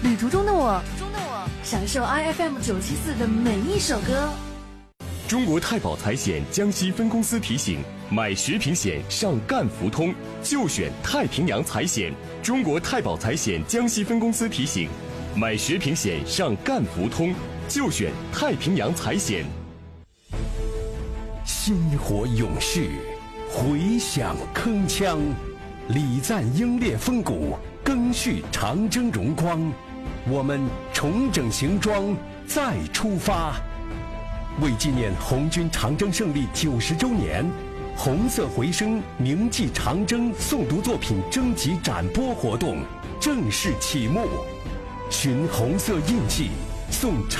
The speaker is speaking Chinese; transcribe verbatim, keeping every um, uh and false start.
旅途中的我，中的我，享受 I F M 九七四的每一首歌。 中国太保财险江西分公司提醒：买学平险上赣福通，就选太平洋财险。中国太保财险江西分公司提醒：买学平险上赣福通，就选太平洋财险。 薪火永续，回响铿锵，礼赞英烈风骨，赓续长征荣光。我们重整行装，再出发。为纪念红军长征胜利九十周年，红色回声铭记长征诵读作品征集展播活动正式启幕，寻红色印记，送